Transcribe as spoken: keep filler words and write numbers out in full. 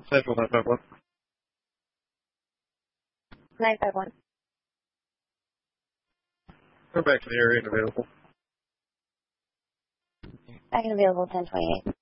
Central nine five one. nine five one. We're back to the area and available. Back and available ten twenty-eight.